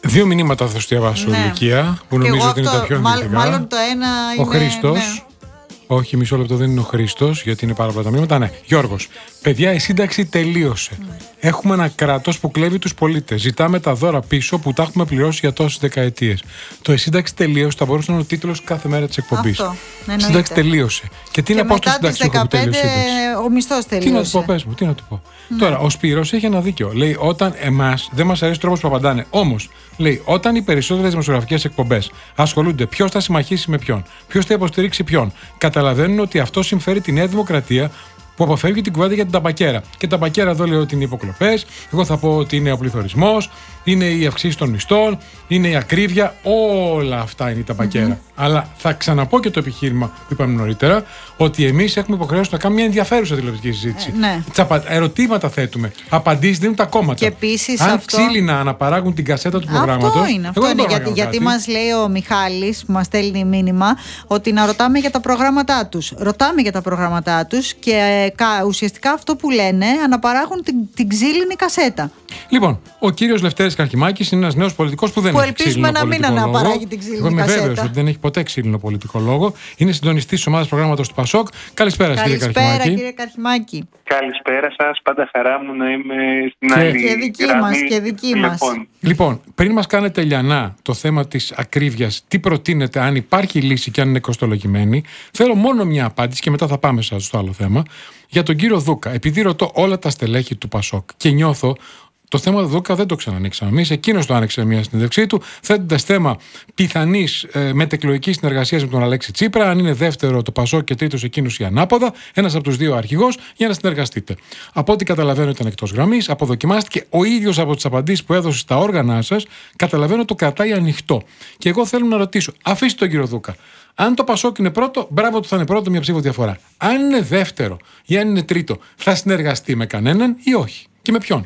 Δύο μηνύματα θα σου διαβάσω, Λυκία, που νομίζω ότι είναι τα πιο ενδεικτικά. Μάλλον το ένα είναι. Ο Χρήστος. Όχι, μισό λεπτό, δεν είναι ο Χρήστος, γιατί είναι πάρα πολλά τα μηνύματα. Ναι, Γιώργος. Παιδιά, η σύνταξη τελείωσε. Έχουμε ένα κράτος που κλέβει τους πολίτες. Ζητάμε τα δώρα πίσω που τα έχουμε πληρώσει για τόσες δεκαετίες. Το η σύνταξη τελείωσε θα μπορούσε να είναι ο τίτλος κάθε μέρα της εκπομπής. Η σύνταξη τελείωσε. Και τι να πω στο συνταξιούχο που τελείωσε. Ο μισθός τελείωσε. Τι να του πω, πες μου, τι να του πω. Τώρα, ο Σπύρος έχει ένα δίκιο. Λέει, όταν εμάς δεν μας αρέσει ο τρόπος που απαντάνε. Όμως, λέει, όταν οι περισσότερες δημοσιογραφικές εκπομπές ασχολούνται ποιος θα συμμαχίσει με ποιον, ποιος θα υποστηρίξει ποιον, καταλαβαίνουν ότι αυτό συμφέρει τη Νέα Δημοκρατία, που αποφεύγει την κουβέντα για την ταμπακέρα. Και ταμπακέρα εδώ λέω ότι είναι υποκλοπές, εγώ θα πω ότι είναι ο πληθωρισμός, είναι η αυξήση των μισθών, είναι η ακρίβεια, όλα αυτά είναι η ταμπακέρα. Αλλά θα ξαναπώ και το επιχείρημα που είπαμε νωρίτερα, ότι εμείς έχουμε υποχρέωση να κάνουμε μια ενδιαφέρουσα τηλεοπτική συζήτηση. Ερωτήματα θέτουμε, απαντήσεις δίνουν τα κόμματα. Και επίσης αν ξύλινα αναπαράγουν την κασέτα του προγράμματος. Αυτό είναι. Γιατί μας λέει ο Μιχάλης, που μας στέλνει μήνυμα, ότι να ρωτάμε για τα προγράμματά τους. Ρωτάμε για τα προγράμματά τους και ουσιαστικά αυτό που λένε αναπαράγουν την ξύλινη κασέτα. Λοιπόν, ο κύριος Λευτέρης Καρχιμάκης είναι ένας νέος πολιτικός που δεν έχει ξύλινο πολιτικό λόγο. Ελπίζουμε να μην αναπαράγει την ξύλινη κασέτα. Εγώ είμαι βέβαιος ότι δεν έχει ποτέ ξύλινο πολιτικό λόγο. Είναι συντονιστής της ομάδας προγράμματος του Πασόκ. Καλησπέρα, κύριε Καρχιμάκη. Καλησπέρα, κύριε Καρχιμάκη. Καλησπέρα σας. Πάντα χαρά μου να είμαι στην άλλη και δική μας. Λοιπόν, πριν μας κάνετε λιανά το θέμα της ακρίβειας, τι προτείνετε, αν υπάρχει λύση και αν είναι κοστολογημένη, θέλω μόνο μια απάντηση και μετά θα πάμε στο άλλο θέμα. Για τον κύριο Δούκα, επειδή ρωτώ όλα τα στελέχη του Πασόκ και νιώθω. Το θέμα του Δούκα δεν το ξανανοίξαμε εμείς. Εκείνος το άνοιξε μια συνέντευξή του, θέτοντας θέμα πιθανής μετεκλογικής συνεργασίας με τον Αλέξη Τσίπρα. Αν είναι δεύτερο το Πασόκ και τρίτος εκείνος η ανάποδα, ένας από τους δύο αρχηγός, για να συνεργαστείτε. Από ό,τι καταλαβαίνω ήταν εκτός γραμμής, αποδοκιμάστηκε. Ο ίδιος από τις απαντήσεις που έδωσε στα όργανα σας, καταλαβαίνω το κρατάει ανοιχτό. Και εγώ θέλω να ρωτήσω, αφήστε τον κύριο Δούκα. Αν το Πασόκ είναι πρώτο, μπράβο του, θα είναι πρώτο, μια ψήφο διαφορά. Αν είναι δεύτερο ή αν είναι τρίτο, θα συνεργαστεί με κανέναν ή όχι? Και με ποιον?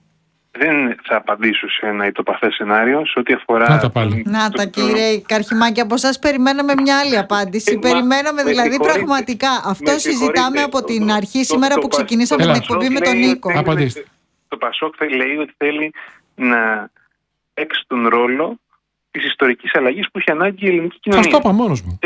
Δεν θα απαντήσω σε ένα ητοπαθές σενάριο σε ό,τι αφορά. Να τα κύριε Καρχιμάκη, από εσάς περιμέναμε μια άλλη απάντηση. Περιμέναμε δηλαδή πραγματικά. Αυτό συζητάμε από την αρχή σήμερα που ξεκινήσαμε την εκπομπή με τον Νίκο. Το Πασόκ λέει ότι θέλει να παίξει τον ρόλο της ιστορικής αλλαγής που έχει ανάγκη η ελληνική κοινωνία. Αυτό είπα μόνος μου.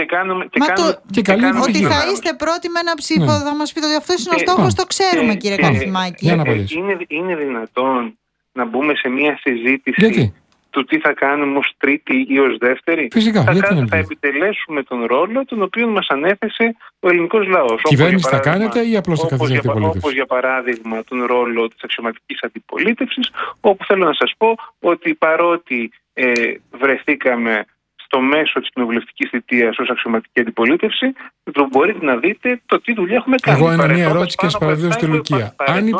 Ότι θα είστε πρώτοι με ένα ψήφο, θα μας πείτε ότι αυτό είναι ο στόχος, το ξέρουμε κύριε Καρχιμάκη. Είναι δυνατόν να μπούμε σε μια συζήτηση του τι θα κάνουμε ως τρίτη ή ως δεύτερη? Φυσικά, θα επιτελέσουμε τον ρόλο τον οποίο μας ανέθεσε ο ελληνικός λαός. Κυβέρνηση θα κάνετε ή απλώς θα καθίσετε αντιπολίτευση? Όπως για παράδειγμα τον ρόλο της αξιωματικής αντιπολίτευσης, όπου θέλω να σας πω ότι παρότι βρεθήκαμε στο μέσο της κοινοβουλευτικής θητείας ως αξιωματική αντιπολίτευση, μπορείτε να δείτε το τι δουλειά έχουμε κάνει. Εγώ ένα μία ερώτηση και σας παραδίδω στη Λουκία.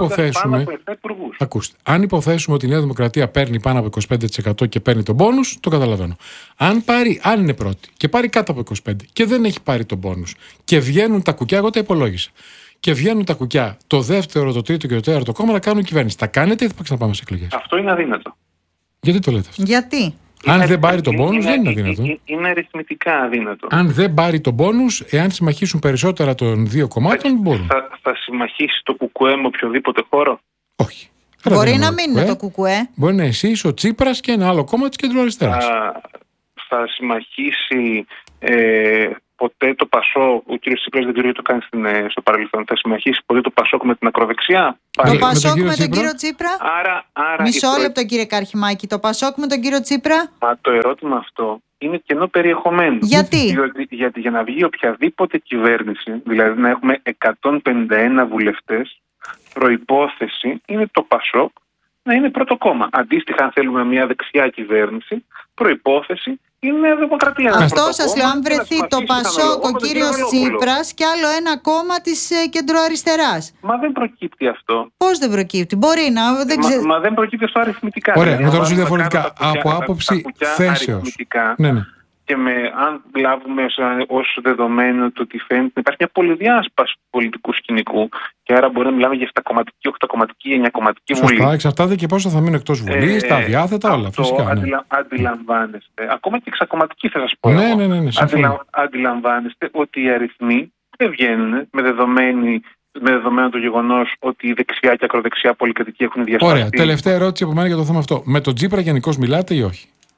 Αν υποθέσουμε ότι η Νέα Δημοκρατία παίρνει πάνω από 25% και παίρνει τον μπόνους, το καταλαβαίνω. Αν είναι πρώτη και πάρει κάτω από 25% και δεν έχει πάρει τον μπόνους και βγαίνουν τα κουκιά, εγώ τα υπολόγισα. Και βγαίνουν τα κουκιά το δεύτερο, το τρίτο και το τέταρτο κόμμα να κάνουν κυβέρνηση. Τα κάνετε ή θα ξαναπάμε σε εκλογές? Αυτό είναι αδύνατο. Γιατί το λέτε αυτό? Γιατί? Αν δεν πάρει τον μπόνους δεν είναι αδύνατο. Είναι αριθμητικά αδύνατο. Αν δεν πάρει τον μπόνους, εάν συμμαχίσουν περισσότερα των δύο κομμάτων, μπορούν. Θα συμμαχίσει το κουκουέ με οποιοδήποτε χώρο? Όχι. Μπορεί να μην είναι το κουκουέ. Μπορεί να είναι εσείς, ο Τσίπρας και ένα άλλο κόμμα της κεντροαριστεράς. Θα συμμαχίσει ποτέ το Πασόκ? Ο κύριος Τσίπρας δεν ξέρω τι το κάνει στο παρελθόν. Θα συμμαχίσει ποτέ το Πασόκ με την ακροδεξιά? Το Πασόκ με τον κύριο Τσίπρα? Μισό λεπτό κύριε Καρχιμάκη. Το Πασόκ με τον κύριο Τσίπρα? Το ερώτημα αυτό είναι κενό περιεχομένου. Γιατί? Γιατί για να βγει οποιαδήποτε κυβέρνηση, δηλαδή να έχουμε 151 βουλευτές, προϋπόθεση είναι το Πασόκ να είναι πρώτο κόμμα. Αντίστοιχα, αν θέλουμε μια δεξιά κυβέρνηση, προϋπόθεση είναι η Νέα Δημοκρατία. Αυτό σας λέω, αν βρεθεί το Πασόκ, ο κύριος Τσίπρας και άλλο ένα κόμμα της κεντροαριστεράς. Μα δεν προκύπτει αυτό. Πώς δεν προκύπτει? Μπορεί να. Μα δεν προκύπτει αυτό αριθμητικά. Ωραία, να το ρωτήσω διαφορετικά. Από άποψη θέσεως. Ναι. Και αν λάβουμε ως δεδομένο το ότι φαίνεται να υπάρχει μια πολυδιάσπαση του πολιτικού σκηνικού, και άρα μπορεί να μιλάμε για 7κομματική, 8κομματική, 9κομματική βουλή. Σωστά, εξαρτάται και πόσο θα μείνουν εκτός βουλής, τα αδιάθετα, όλα. Φυσικά. Αντιλαμβάνεστε. Ακόμα και 6κομματική θα σας πω. Ναι. Αντιλαμβάνεστε ότι οι αριθμοί δεν βγαίνουν με δεδομένο το γεγονός ότι η δεξιά και η ακροδεξιά πολυκρατική έχουν διασπαστεί. Ωραία. Τελευταία ερώτηση από μένα για το θέμα αυτό. Με τον Τσίπρα γενικώς μιλάτε ή όχι?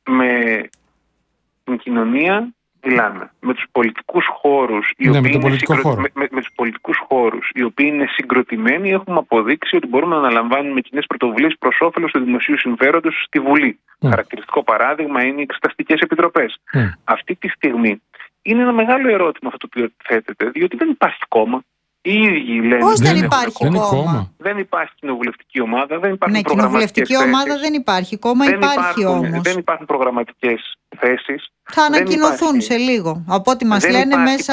με την κοινωνία μιλάμε. Με τους πολιτικούς χώρους οι οποίοι είναι συγκροτημένοι, έχουμε αποδείξει ότι μπορούμε να αναλαμβάνουμε κοινές πρωτοβουλίες προς όφελος του δημοσίου συμφέροντος στη Βουλή. Χαρακτηριστικό παράδειγμα είναι οι εξεταστικές επιτροπές. Αυτή τη στιγμή είναι ένα μεγάλο ερώτημα αυτό το οποίο θέτεται, διότι δεν υπάρχει κόμμα. Οι ίδιοι λένε πώς δεν υπάρχει κόμμα? Δεν υπάρχει κοινοβουλευτική ομάδα, δεν υπάρχουν κοινοβουλευτική ομάδα δεν υπάρχει. Κόμμα υπάρχει όμως. Δεν υπάρχουν προγραμματικές θέσεις. Θα ανακοινωθούν σε λίγο. Από ό,τι μας λένε μέσα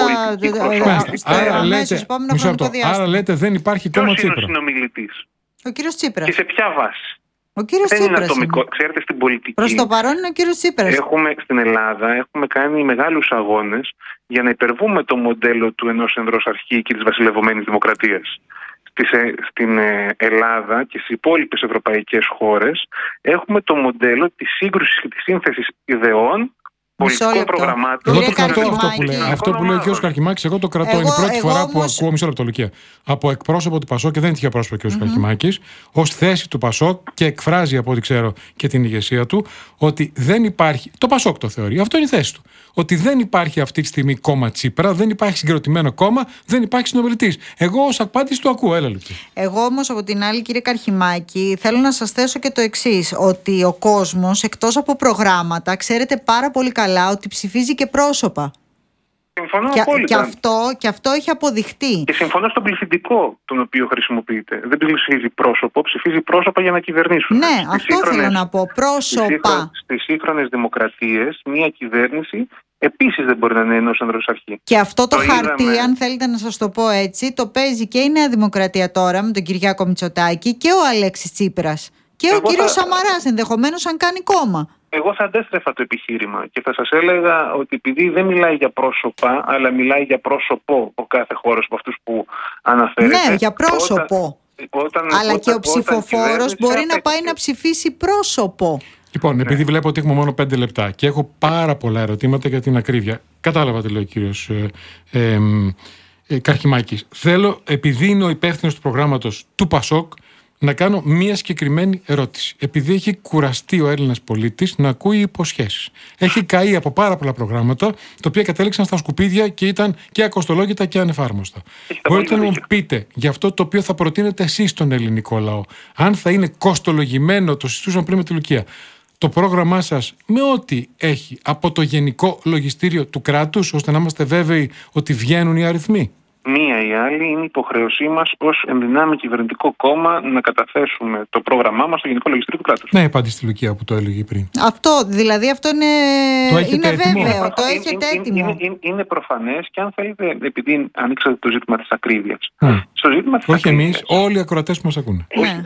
στο επόμενο χρονικό διάστημα. Άρα λέτε δεν υπάρχει κόμμα Τσίπρα. Ποιος είναι ο συνομιλητής? Ο κύριος Τσίπρας. Και σε ποια βάση? Ο κύριος δεν Τσίπρας είναι ατομικό. Ξέρετε, στην πολιτική. Προς το παρόν είναι ο κύριος Τσίπρας. Στην Ελλάδα έχουμε κάνει μεγάλους αγώνες για να υπερβούμε το μοντέλο του ενός ενδρός αρχή και της βασιλευωμένης δημοκρατίας. Στην Ελλάδα και στις υπόλοιπες ευρωπαϊκές χώρες έχουμε το μοντέλο της σύγκρουσης και της σύνθεσης ιδεών, πολιτικών προγραμμάτων. Εγώ το κρατώ αυτό που λέει ο κ. Καρχημάκης. Εγώ το κρατώ. Είναι η πρώτη φορά που ακούω, μισό λεπτό, Λουκία, από εκπρόσωπο του Πασόκ, και δεν είναι τυχαία πρόσωπο ο κ. Καρχημάκης, ως θέση του Πασόκ, και εκφράζει από ό,τι ξέρω και την ηγεσία του, ότι δεν υπάρχει. Το Πασόκ το θεωρεί. Αυτό είναι η θέση του. Ότι δεν υπάρχει αυτή τη στιγμή κόμμα Τσίπρα, δεν υπάρχει συγκροτημένο κόμμα, δεν υπάρχει συνομιλητής. Εγώ ως απάντηση το ακούω. Έλα, Λουκία. Εγώ όμως από την άλλη, κύριε Καρχημάκη, θέλω να σας θέσω και το εξής, ότι ο κόσμος εκτός από προγράμματα ξέρετε πάρα πολύ καλά ότι ψηφίζει και πρόσωπα. Συμφωνώ απόλυτα. Και αυτό έχει αποδειχτεί. Και συμφωνώ στον πληθυντικό τον οποίο χρησιμοποιείται. Δεν ψηφίζει πρόσωπο, ψηφίζει πρόσωπα για να κυβερνήσουν. Ναι, αυτό θέλω να πω. Πρόσωπα. Στις σύγχρονες δημοκρατίες, μια κυβέρνηση επίσης δεν μπορεί να είναι ενός ανδρός αρχή. Και αυτό το χαρτί, αν θέλετε να σας το πω έτσι, το παίζει και η Νέα Δημοκρατία τώρα με τον Κυριάκο Μητσοτάκη και ο Αλέξης Τσίπρας. Και ο κύριος Σαμαράς ενδεχομένως αν κάνει κόμμα. Εγώ θα αντέστρεφα το επιχείρημα και θα σας έλεγα ότι επειδή δεν μιλάει για πρόσωπα, αλλά μιλάει για πρόσωπο ο κάθε χώρος από αυτούς που αναφέρεται. Ναι, για πρόσωπο. Αλλά και ο ψηφοφόρος μπορεί να πάει να ψηφίσει πρόσωπο. Λοιπόν, επειδή βλέπω ότι έχουμε μόνο 5 λεπτά και έχω πάρα πολλά ερωτήματα για την ακρίβεια. Κατάλαβα τι λέει ο κύριος Καρχημάκης. Θέλω, επειδή είναι ο υπεύθυνος του προγράμματος του Πασόκ, να κάνω μία συγκεκριμένη ερώτηση. Επειδή έχει κουραστεί ο Έλληνας πολίτης να ακούει υποσχέσεις. Έχει καεί από πάρα πολλά προγράμματα, τα οποία κατέληξαν στα σκουπίδια και ήταν και ακοστολόγητα και ανεφάρμοστα. Μπορείτε να μου πείτε για αυτό το οποίο θα προτείνετε εσείς στον ελληνικό λαό, αν θα είναι κοστολογημένο, το συζητούσαμε πριν με τη Λουκία, το πρόγραμμά σας με ό,τι έχει από το γενικό λογιστήριο του κράτους, ώστε να είμαστε βέβαιοι ότι βγαίνουν οι αριθμοί? Μία ή άλλη είναι υποχρέωσή μας ως ενδυνάμει κυβερνητικό κόμμα να καταθέσουμε το πρόγραμμά μας στο Γενικό Λογιστήριο του κράτους. Ναι, απάντηση στη Λουκία που το έλεγε πριν. Αυτό είναι βέβαιο. Το έχετε έτοιμο. Είναι προφανές και αν θέλετε, επειδή ανοίξατε το ζήτημα της ακρίβειας. Στο ζήτημα της όχι εμείς, όλοι οι ακροατές που μας ακούνε. Ναι.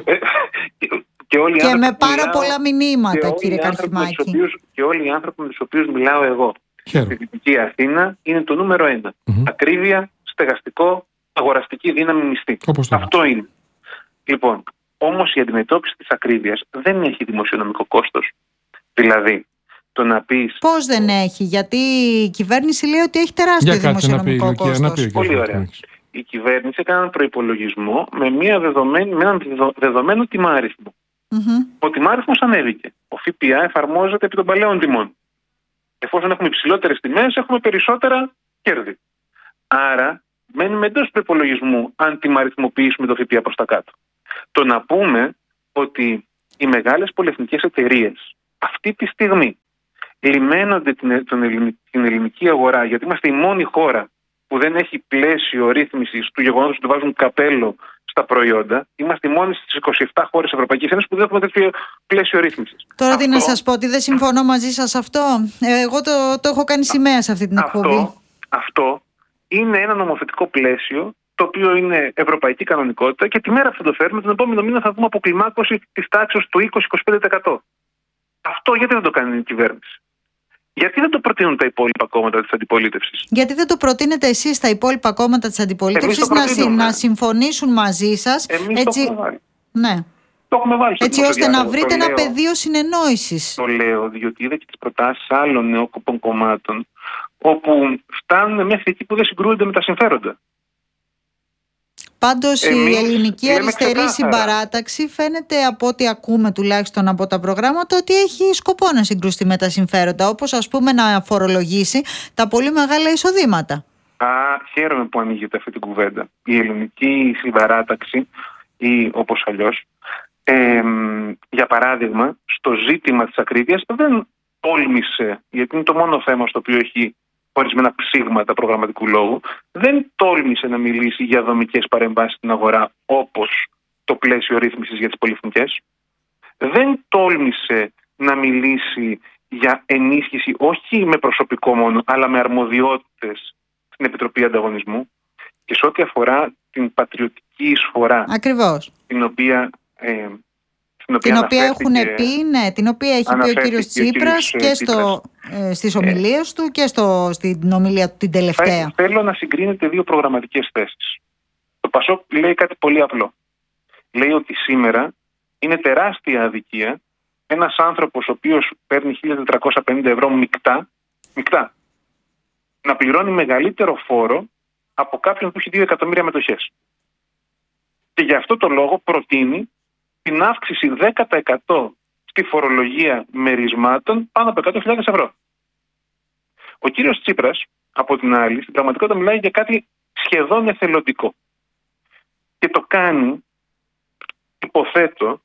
Και με πάρα πολλά μηνύματα, κύριε Καρχημάκη. Και όλοι οι άνθρωποι με τους οποίους μιλάω εγώ στη Δυτική Αθήνα είναι το νούμερο 1. Ακρίβεια, στεγαστικό, αγοραστική δύναμη, μισθή. Αυτό είναι. Λοιπόν, όμως η αντιμετώπιση της ακρίβειας δεν έχει δημοσιονομικό κόστος. Δηλαδή, το να πεις... Πώς δεν έχει? Γιατί η κυβέρνηση λέει ότι έχει τεράστιο δημοσιονομικό κόστος. Πολύ ωραία. Η κυβέρνηση έκανε έναν προϋπολογισμό με έναν δεδομένο τιμάριθμο. Ο τιμάριθμος ανέβηκε. Ο ΦΠΑ εφαρμόζεται επί των παλαιών τιμών. Εφόσον έχουμε υψηλότερες τιμές, έχουμε περισσότερα κέρδη. Άρα, μένουμε εντός του προϋπολογισμού αν τιμαριθμοποιήσουμε το ΦΠΑ προς τα κάτω. Το να πούμε ότι οι μεγάλες πολυεθνικές εταιρείες αυτή τη στιγμή λιμένονται την ελληνική αγορά, γιατί είμαστε η μόνη χώρα που δεν έχει πλαίσιο ρύθμισης του γεγονότος ότι βάζουν καπέλο στα προϊόντα. Είμαστε οι μόνοι στις 27 χώρες Ευρωπαϊκής Ένωσης που δεν έχουμε τέτοιο πλαίσιο ρύθμισης. Τώρα τι να σας πω, ότι δεν συμφωνώ μαζί σας αυτό. Εγώ το έχω κάνει σημαία σε αυτή την εκπομπή. Αυτό είναι ένα νομοθετικό πλαίσιο το οποίο είναι ευρωπαϊκή κανονικότητα και τη μέρα που θα το φέρουμε, τον επόμενο μήνα θα δούμε αποκλιμάκωση της τάξης του 20-25%. Αυτό γιατί δεν το κάνει η κυβέρνηση? Γιατί δεν το προτείνουν τα υπόλοιπα κόμματα της αντιπολίτευσης? Γιατί δεν το προτείνετε εσείς τα υπόλοιπα κόμματα της αντιπολίτευσης να συμφωνήσουν μαζί σας? Εμείς το έχουμε βάλει. Ναι. Το έχουμε βάλει. Έτσι ώστε να βρείτε ένα πεδίο συνεννόησης. Το λέω διότι είδα και τις προτάσεις άλλων νεόκοπων κομμάτων, όπου φτάνουν μέχρι εκεί που δεν συγκρούονται με τα συμφέροντα. Πάντως η ελληνική αριστερή συμπαράταξη φαίνεται, από ό,τι ακούμε τουλάχιστον από τα προγράμματα, ότι έχει σκοπό να συγκρουστεί με τα συμφέροντα, όπως ας πούμε να φορολογήσει τα πολύ μεγάλα εισοδήματα. Χαίρομαι που ανοίγεται αυτή την κουβέντα. Η ελληνική συμπαράταξη, ή όπως αλλιώς, για παράδειγμα, στο ζήτημα της ακρίβειας δεν τόλμησε, γιατί είναι το μόνο θέμα στο οποίο έχει ορισμένα ψήγματα προγραμματικού λόγου, δεν τόλμησε να μιλήσει για δομικές παρεμβάσεις στην αγορά, όπως το πλαίσιο ρύθμισης για τις πολυεθνικές. Δεν τόλμησε να μιλήσει για ενίσχυση όχι με προσωπικό μόνο, αλλά με αρμοδιότητες στην Επιτροπή Ανταγωνισμού, και σε ό,τι αφορά την πατριωτική εισφορά. Ακριβώς. Την οποία έχουν πει, ναι, την οποία έχει πει ο κύριος Τσίπρας και στις ομιλίες του και στην ομιλία του την τελευταία. Θέλω να συγκρίνετε δύο προγραμματικές θέσεις. Το ΠΑΣΟΚ λέει κάτι πολύ απλό. Λέει ότι σήμερα είναι τεράστια αδικία ένας άνθρωπος ο οποίος παίρνει 1.450 ευρώ μεικτά να πληρώνει μεγαλύτερο φόρο από κάποιον που έχει 2 εκατομμύρια μετοχές. Και γι' αυτό το λόγο προτείνει την αύξηση 10% στη φορολογία μερισμάτων πάνω από 100.000 ευρώ. Ο κύριος Τσίπρας, από την άλλη, στην πραγματικότητα μιλάει για κάτι σχεδόν εθελοντικό. Και το κάνει, υποθέτω,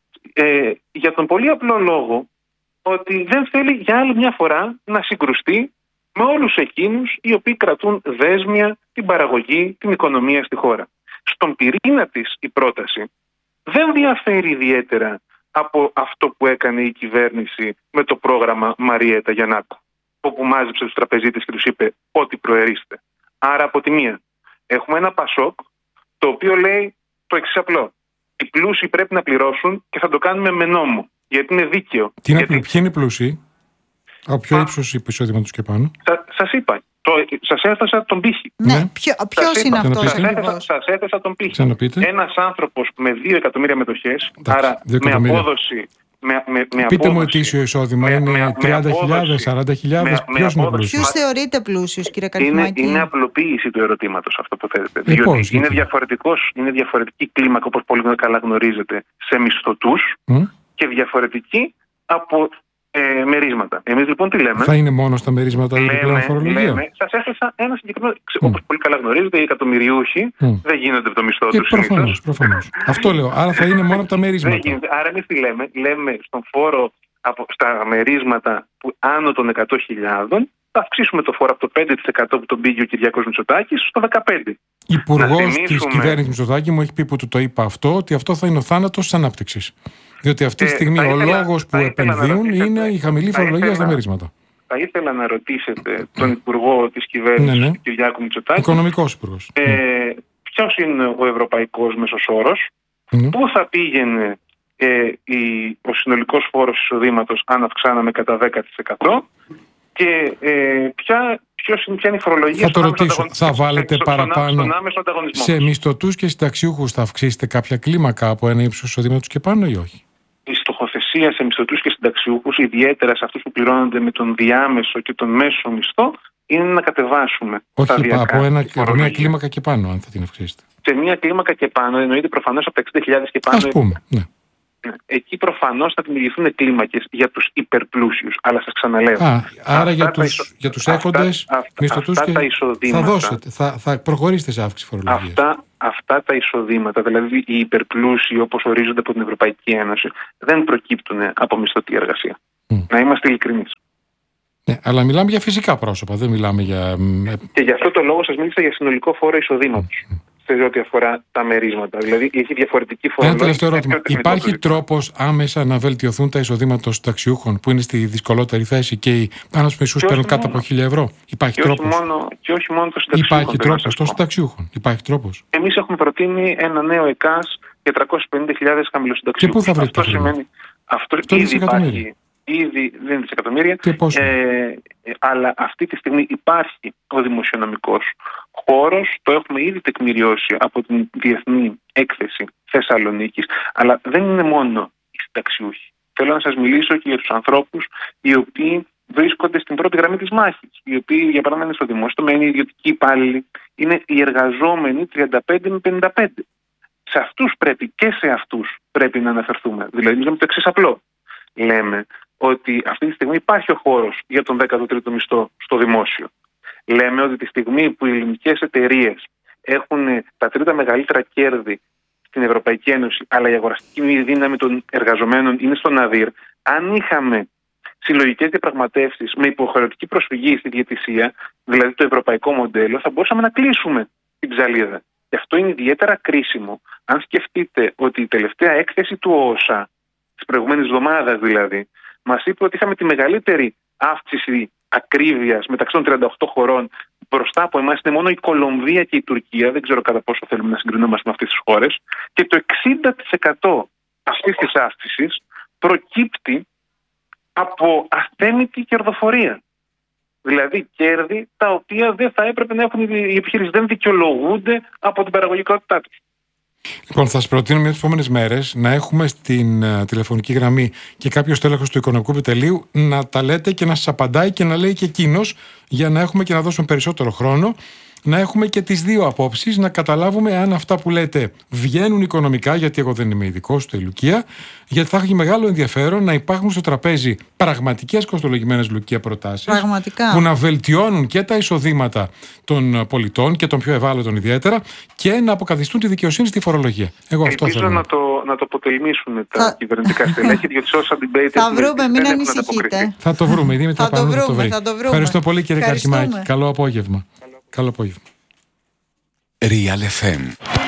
για τον πολύ απλό λόγο ότι δεν θέλει για άλλη μια φορά να συγκρουστεί με όλους εκείνους οι οποίοι κρατούν δέσμια την παραγωγή, την οικονομία στη χώρα. Στον πυρήνα της η πρόταση δεν διαφέρει ιδιαίτερα από αυτό που έκανε η κυβέρνηση με το πρόγραμμα Μαριέτα Γιαννάκου, όπου μάζεψε τους τραπεζίτες και τους είπε ότι προερίστε. Άρα από τη μία έχουμε ένα ΠΑΣΟΚ το οποίο λέει το εξής απλό. Οι πλούσιοι πρέπει να πληρώσουν και θα το κάνουμε με νόμο, γιατί είναι δίκαιο. Ποιοι είναι οι πλούσιοι? Από ποιο ύψος εισόδηματος και πάνω? Σας είπα. Σας έθεσα τον πύχη. Ναι, ποιος είναι αυτός ακριβώς? Σας έθεσα τον πύχη. Ξαναπείτε. Ένας άνθρωπος με 2 εκατομμύρια μετοχές, άρα με απόδοση. Πείτε μου ετήσιο εισόδημα, είναι 30.000, 40.000, ποιος είναι πλούσιος? Ποιος θεωρείται πλούσιος, κύριε Καλυφμάκη? Είναι απλοποίηση του ερωτήματος αυτό που θέλετε. Διότι είναι διαφορετική κλίμακα, όπως πολύ καλά γνωρίζετε, σε μισθωτούς και διαφορετική από μερίσματα. Εμείς λοιπόν τι λέμε? Θα είναι μόνο στα μερίσματα η επιπλέον φορολογία? Σας έθεσα ένα συγκεκριμένο. Όπως πολύ καλά γνωρίζετε, οι εκατομμυριούχοι δεν γίνονται από το μισθό τους. Προφανώς. Αυτό λέω. Άρα θα είναι μόνο από τα μερίσματα. Άρα εμείς τι λέμε? Λέμε στον φόρο στα μερίσματα που άνω των 100.000 θα αυξήσουμε το φόρο από το 5% που τον πήγε ο Κυριάκος Μητσοτάκης στο 15%. Υπουργός της κυβέρνησης Μητσοτάκη μου έχει πει, που του το είπα αυτό, ότι αυτό θα είναι ο θάνατος της ανάπτυξης. Διότι αυτή τη στιγμή ο λόγος που επενδύουν είναι η χαμηλή φορολογία στα μερίσματα. Θα ήθελα να ρωτήσετε τον Υπουργό της κυβέρνησης, του Κυριάκου Μητσοτάκη, Οικονομικός Υπουργός, ποιος είναι ο ευρωπαϊκός μέσος όρος, πού θα πήγαινε ο συνολικός φόρος εισοδήματος αν αυξάναμε κατά 10% και ποια είναι η φορολογία. Θα το ρωτήσω, θα βάλετε παραπάνω σε μισθωτούς και συνταξιούχους? Θα αυξήσετε κάποια κλίμακα από ένα ύψος εισοδήματος και πάνω ή όχι? Η στοχοθεσία σε μισθωτούς και συνταξιούχους, ιδιαίτερα σε αυτούς που πληρώνονται με τον διάμεσο και τον μέσο μισθό, είναι να κατεβάσουμε. Όχι, από μια κλίμακα και πάνω, αν θα την αυξήσετε. Σε μια κλίμακα και πάνω, εννοείται προφανώς από τα 60.000 και πάνω. Ας πούμε, ναι. Εκεί προφανώς θα δημιουργηθούν κλίμακες για τους υπερπλούσιους. Αλλά σας ξαναλέω. Άρα για τους έχοντες μισθωτούς θα δώσετε, θα προχωρήσετε σε αύξηση φορολογίας. Αυτά τα εισοδήματα, δηλαδή οι υπερπλούσιοι όπως ορίζονται από την Ευρωπαϊκή Ένωση, δεν προκύπτουν από μισθωτή εργασία. Να είμαστε ειλικρινείς. Ναι, αλλά μιλάμε για φυσικά πρόσωπα, δεν μιλάμε για... Και γι' αυτό το λόγο σας μίλησα για συνολικό φόρο εισοδήματος. Σε ό,τι αφορά τα μερίσματα. Δηλαδή έχει διαφορετική φορολογία. Ένα τελευταίο ερώτημα. Υπάρχει τρόπος άμεσα να βελτιωθούν τα εισοδήματα των συνταξιούχων που είναι στη δυσκολότερη θέση και πάνω στους μισούς παίρνουν κάτω από 1.000 ευρώ? Υπάρχει τρόπος? Και όχι μόνο των συνταξιούχων. Υπάρχει τρόπος των συνταξιούχων? Υπάρχει τρόπος? Εμείς έχουμε προτείνει ένα νέο ΕΚΑΣ για 350.000 χαμηλοσυνταξιούχους. Και πού θα βρείτε αυτό? Σημαίνει, αυτό ήδη υπάρχει. Ήδη δεν είναι δισεκατομμύρια, αλλά αυτή τη στιγμή υπάρχει ο δημοσιονομικός χώρος, το έχουμε ήδη τεκμηριώσει από την Διεθνή Έκθεση Θεσσαλονίκης, αλλά δεν είναι μόνο οι συνταξιούχοι. Θέλω να σας μιλήσω και για τους ανθρώπους οι οποίοι βρίσκονται στην πρώτη γραμμή της μάχης, οι οποίοι, για παράδειγμα, είναι στο δημόσιο τομέα, είναι ιδιωτικοί υπάλληλοι, είναι οι εργαζόμενοι 35 με 55. Σε αυτούς πρέπει να αναφερθούμε. Δηλαδή, λέμε το εξής απλό. Λέμε ότι αυτή τη στιγμή υπάρχει ο χώρος για τον 13ο μισθό στο δημόσιο. Λέμε ότι τη στιγμή που οι ελληνικές εταιρείες έχουν τα τρίτα μεγαλύτερα κέρδη στην Ευρωπαϊκή Ένωση, αλλά η αγοραστική δύναμη των εργαζομένων είναι στο ναδύρ, αν είχαμε συλλογικές διαπραγματεύσεις με υποχρεωτική προσφυγή στη διαιτησία, δηλαδή το ευρωπαϊκό μοντέλο, θα μπορούσαμε να κλείσουμε την ψαλίδα. Και αυτό είναι ιδιαίτερα κρίσιμο. Αν σκεφτείτε ότι η τελευταία έκθεση του ΟΟΣΑ, της προηγούμενης εβδομάδας δηλαδή, μας είπε ότι είχαμε τη μεγαλύτερη αύξηση ακρίβειας μεταξύ των 38 χωρών. Μπροστά από εμάς είναι μόνο η Κολομβία και η Τουρκία. Δεν ξέρω κατά πόσο θέλουμε να συγκρινόμαστε με αυτές τις χώρες. Και το 60% αυτής της αύξησης προκύπτει από αθέμητη κερδοφορία. Δηλαδή κέρδη τα οποία δεν θα έπρεπε να έχουν οι επιχειρήσεις, δεν δικαιολογούνται από την παραγωγικότητά τους. Λοιπόν, θα σας προτείνω μια τις επόμενες μέρες να έχουμε στην τηλεφωνική γραμμή και κάποιο τέλεχος του Οικονομικού Επιτελείου να τα λέτε και να σας απαντάει και να λέει και εκείνος, για να έχουμε και να δώσουμε περισσότερο χρόνο, να έχουμε και τις δύο απόψεις, να καταλάβουμε αν αυτά που λέτε βγαίνουν οικονομικά, γιατί εγώ δεν είμαι ειδικός στο Λουκία, γιατί θα έχει μεγάλο ενδιαφέρον να υπάρχουν στο τραπέζι πραγματικές κοστολογημένες Λουκία προτάσεις που να βελτιώνουν και τα εισοδήματα των πολιτών και των πιο ευάλωτων ιδιαίτερα και να αποκαθιστούν τη δικαιοσύνη στη φορολογία. Εγώ αυτό θέλω. Ελπίζω να το αποτελμίσουν τα κυβερνητικά στελέχη, διότι σε όσα debate θα βρούμε, μην ανησυχείτε. Θα το βρούμε, η Δήμητρα Πανού θα το βρει. Ευχαριστώ πολύ, κύριε Καρκιμάκη. Καλό απόγευμα. Καλό απόγευμα. Real FM.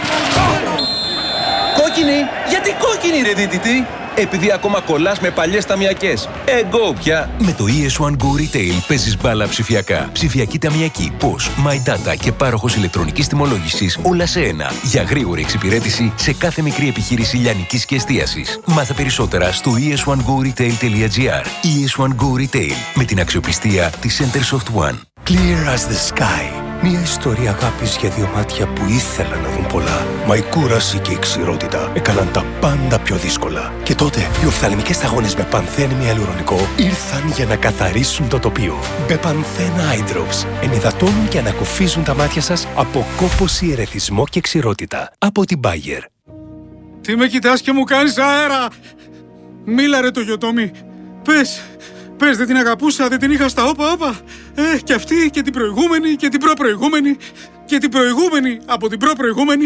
Κόκκινη! Γιατί κόκκινη ρε δίτητη? Επειδή ακόμα κολλάς με παλιές ταμιακές. Εγώ πια. Με το ES1 Go Retail παίζεις μπάλα ψηφιακά. Ψηφιακή ταμιακή, POS, My Data και πάροχος ηλεκτρονικής τιμολόγησης, όλα σε ένα. Για γρήγορη εξυπηρέτηση σε κάθε μικρή επιχείρηση λιανικής και εστίασης. Μάθε περισσότερα στο es1goretail.gr. ES1 Go Retail, με την αξιοπιστία της Centersoft One. Clear as the sky. Μια ιστορία αγάπης για δύο μάτια που ήθελαν να δουν πολλά. Μα η κούραση και η ξηρότητα έκαναν τα πάντα πιο δύσκολα. Και τότε οι οφθαλμικές σταγόνες με πανθένη ιαλουρονικό ήρθαν για να καθαρίσουν το τοπίο. Μπεπανθένα Eye Drops ενυδατώνουν και ανακουφίζουν τα μάτια σας από κόπωση, ερεθισμό και ξηρότητα. Από την Bayer. Τι με κοιτάς και μου κάνεις αέρα! Μίλα ρε το Γιωτόμι. Πες, δεν την αγαπούσα, δεν την είχα στα όπα. Και αυτή και την προηγούμενη και την προπροηγούμενη και την προηγούμενη από την προπροηγούμενη.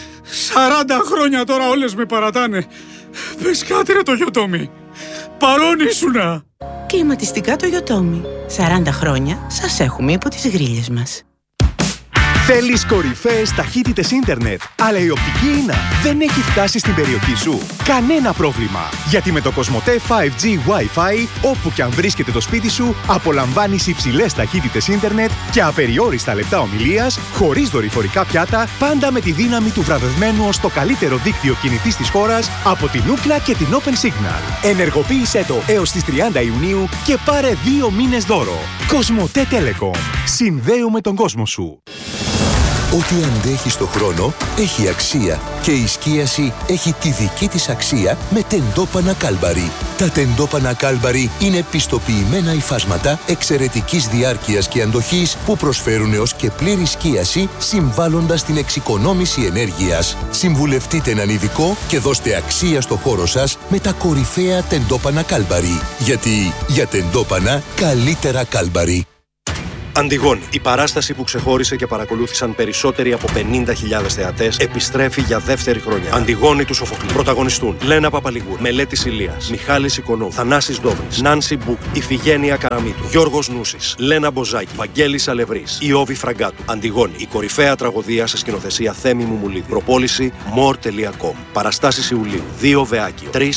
40 χρόνια τώρα όλες με παρατάνε. Πες κάτι ρε το Γιωτόμι. Παρόν ήσουνα. Κλιματιστικά το Γιωτόμι. 40 χρόνια σας έχουμε υπό τις γρίλες μας. Θέλεις κορυφαίες ταχύτητες ίντερνετ, αλλά η οπτική ίνα δεν έχει φτάσει στην περιοχή σου? Κανένα πρόβλημα! Γιατί με το Cosmote 5G Wi-Fi, όπου και αν βρίσκεται το σπίτι σου, απολαμβάνεις υψηλές ταχύτητες ίντερνετ και απεριόριστα λεπτά ομιλίας, χωρίς δορυφορικά πιάτα, πάντα με τη δύναμη του βραβευμένου ως το καλύτερο δίκτυο κινητής της χώρας από την Ookla και την Open Signal. Ενεργοποίησέ το έως τις 30 Ιουνίου και πάρε 2 μήνες δώρο. Cosmote Telecom. Συνδέουμε τον κόσμο σου. Ό,τι αντέχει στο χρόνο έχει αξία και η σκίαση έχει τη δική της αξία με τεντόπανα Κάλμπαρι. Τα τεντόπανα Κάλμπαρι είναι πιστοποιημένα υφάσματα εξαιρετικής διάρκειας και αντοχής που προσφέρουν έως και πλήρη σκίαση, συμβάλλοντας στην εξοικονόμηση ενέργειας. Συμβουλευτείτε έναν ειδικό και δώστε αξία στο χώρο σας με τα κορυφαία τεντόπανα Κάλμπαρι. Γιατί για τεντόπανα καλύτερα Κάλμπαρι. Αντιγόνη, η παράσταση που ξεχώρισε και παρακολούθησαν περισσότεροι από 50.000 θεατές, επιστρέφει για δεύτερη χρονιά. Αντιγόνη του Σοφοκλή. Πρωταγωνιστούν Λένα Παπαλιγούρ, Μελέτης Ηλίας, Μιχάλης Οικονόμου, Θανάσης Ντόβρης, Νάνση Μπούκ, Ιφηγένεια Καραμίτου, Γιώργος Νούσης, Λένα Μποζάκη, Βαγγέλης Αλευρής, Ιώβη Φραγκάτου. Αντιγόνη, η κορυφαία τραγωδία σε σκηνοθεσία Θέμη Μουμουλίδη. Προπόληση more.com. Παραστάσεις Ιουλίου. 2 Βεάκη, 3